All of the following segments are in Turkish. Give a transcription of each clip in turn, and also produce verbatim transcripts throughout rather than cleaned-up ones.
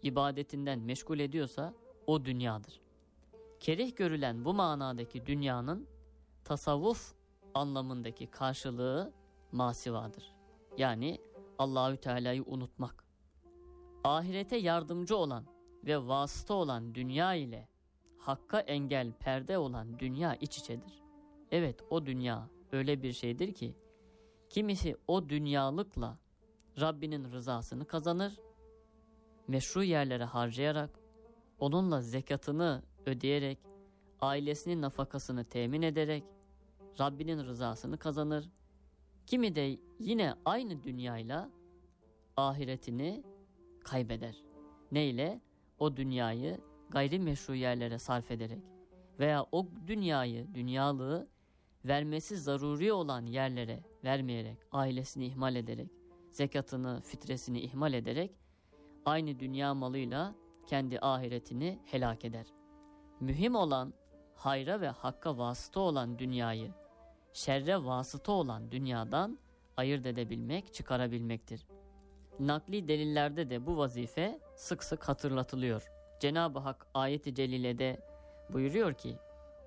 ibadetinden meşgul ediyorsa o dünyadır. Kerih görülen bu manadaki dünyanın tasavvuf anlamındaki karşılığı masivadır. Yani Allahü Teala'yı unutmak. Ahirete yardımcı olan ve vasıta olan dünya ile hakka engel, perde olan dünya iç içedir. Evet, o dünya öyle bir şeydir ki kimisi o dünyalıkla Rabbinin rızasını kazanır, meşru yerlere harcayarak, onunla zekatını ödeyerek, ailesinin nafakasını temin ederek Rabbinin rızasını kazanır. Kimi de yine aynı dünyayla ahiretini kaybeder. Neyle? O dünyayı gayrimeşru yerlere sarf ederek veya o dünyayı, dünyalığı vermesi zaruri olan yerlere vermeyerek, ailesini ihmal ederek, zekatını, fitresini ihmal ederek aynı dünya malıyla kendi ahiretini helak eder. Mühim olan hayra ve hakka vasıta olan dünyayı şerre vasıta olan dünyadan ayırt edebilmek, çıkarabilmektir. Nakli delillerde de bu vazife sık sık hatırlatılıyor. Cenab-ı Hak ayet-i celilede buyuruyor ki,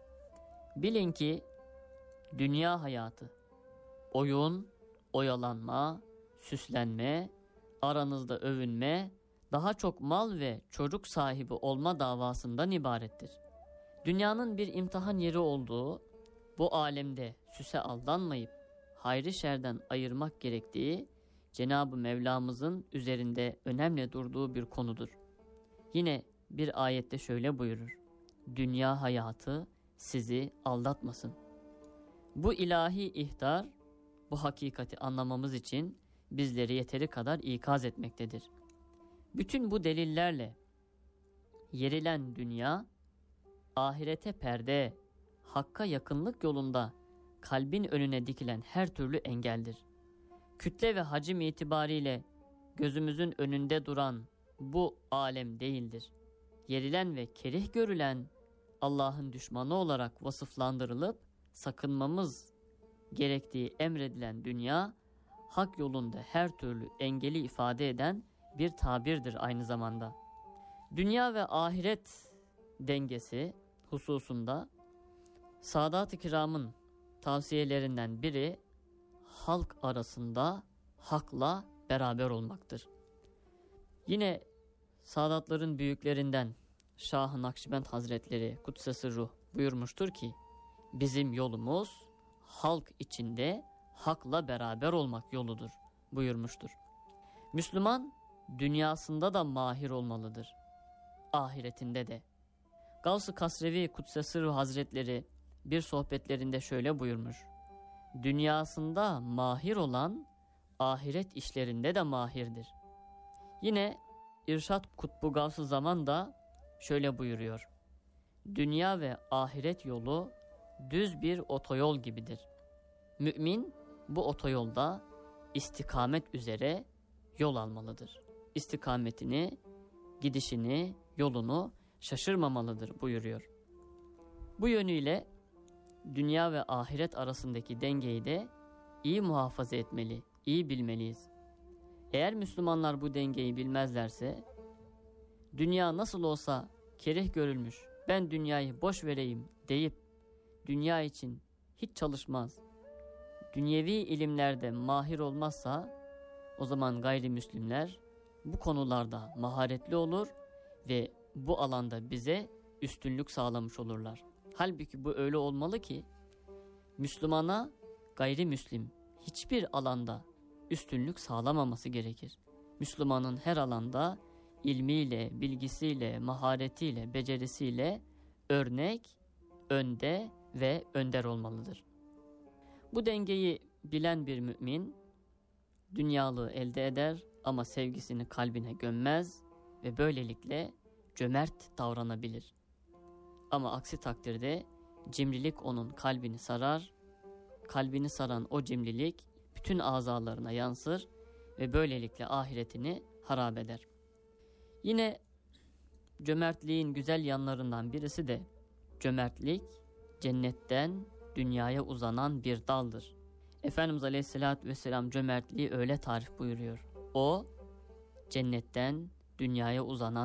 bilin ki dünya hayatı oyun, oyalanma, süslenme, aranızda övünme, daha çok mal ve çocuk sahibi olma davasından ibarettir. Dünyanın bir imtihan yeri olduğu, bu alemde süse aldanmayıp hayrı şerden ayırmak gerektiği Cenab-ı Mevlamızın üzerinde önemli durduğu bir konudur. Yine bir ayette şöyle buyurur: dünya hayatı sizi aldatmasın. Bu ilahi ihtar, bu hakikati anlamamız için bizleri yeteri kadar ikaz etmektedir. Bütün bu delillerle yerilen dünya, ahirete perde, hakka yakınlık yolunda kalbin önüne dikilen her türlü engeldir. Kütle ve hacim itibariyle gözümüzün önünde duran bu alem değildir. Yerilen ve kerih görülen, Allah'ın düşmanı olarak vasıflandırılıp sakınmamız gerektiği emredilen dünya, hak yolunda her türlü engeli ifade eden bir tabirdir aynı zamanda. Dünya ve ahiret dengesi hususunda Sadat-ı Kiram'ın tavsiyelerinden biri halk arasında hakla beraber olmaktır. Yine Sadatların büyüklerinden Şah-ı Nakşibend Hazretleri Kudsesi Ruh buyurmuştur ki, bizim yolumuz halk içinde hakla beraber olmak yoludur buyurmuştur. Müslüman dünyasında da mahir olmalıdır, ahiretinde de. Gavs-ı Kasrevi Kudsesi Ruh Hazretleri bir sohbetlerinde şöyle buyurmuş: dünyasında mahir olan ahiret işlerinde de mahirdir. Yine İrşad Kutbu Gavs-ı Zaman da şöyle buyuruyor: dünya ve ahiret yolu düz bir otoyol gibidir. Mümin bu otoyolda istikamet üzere yol almalıdır. İstikametini, gidişini, yolunu şaşırmamalıdır buyuruyor. Bu yönüyle dünya ve ahiret arasındaki dengeyi de iyi muhafaza etmeli, iyi bilmeliyiz. Eğer Müslümanlar bu dengeyi bilmezlerse, dünya nasıl olsa kerih görülmüş, ben dünyayı boş vereyim deyip dünya için hiç çalışmaz, dünyevi ilimlerde mahir olmazsa, o zaman gayrimüslimler bu konularda maharetli olur ve bu alanda bize üstünlük sağlamış olurlar. Halbuki bu öyle olmalı ki, Müslümana gayrimüslim hiçbir alanda üstünlük sağlamaması gerekir. Müslümanın her alanda ilmiyle, bilgisiyle, maharetiyle, becerisiyle örnek, önde ve önder olmalıdır. Bu dengeyi bilen bir mümin dünyalığı elde eder ama sevgisini kalbine gömmez ve böylelikle cömert davranabilir. Ama aksi takdirde cimrilik onun kalbini sarar, kalbini saran o cimrilik bütün azalarına yansır ve böylelikle ahiretini harap eder. Yine cömertliğin güzel yanlarından birisi de cömertlik cennetten dünyaya uzanan bir daldır. Efendimiz Aleyhisselatü Vesselam cömertliği öyle tarif buyuruyor: o cennetten dünyaya uzanan